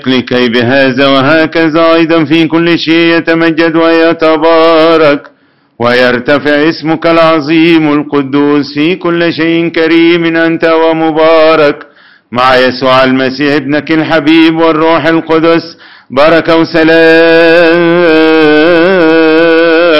لكي بهذا وهكذا أيضا في كل شيء يتمجد ويتبارك ويرتفع اسمك العظيم القدوس في كل شيء كريم أنت ومبارك مع يسوع المسيح ابنك الحبيب والروح القدس بركة وسلام